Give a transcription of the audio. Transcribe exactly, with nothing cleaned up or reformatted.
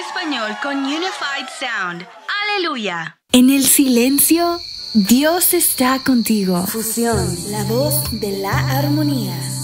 español con Unified Sound. ¡Aleluya! En el silencio, Dios está contigo. Fusión, la voz de la armonía.